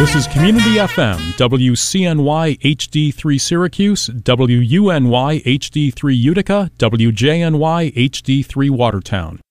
This is Community FM, WCNY HD3 Syracuse, WUNY HD3 Utica, WJNY HD3 Watertown.